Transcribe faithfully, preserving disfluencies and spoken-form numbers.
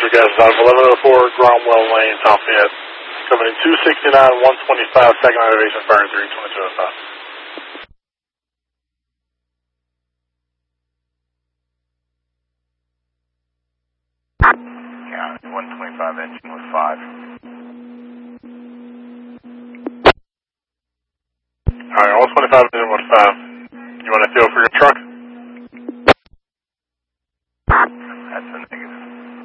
Passenger gas is out of eleven oh four, Cromwell Lane, South Fayette. Coming in two sixty-nine, one twenty-five, second elevation, fire three, twenty-two oh five. Yeah, one twenty-five engine with five. Alright, one twenty-five engine with five. You want to feel for your truck?